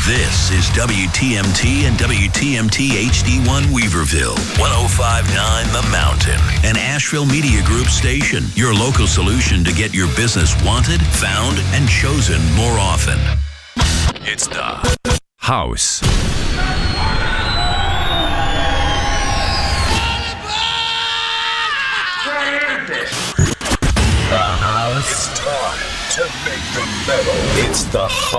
This is WTMT and WTMT HD1 Weaverville, 105.9 The Mountain, an Asheville Media Group station, your local solution to get your business wanted, found, and chosen more often. It's the House. It's time to make the metal. It's the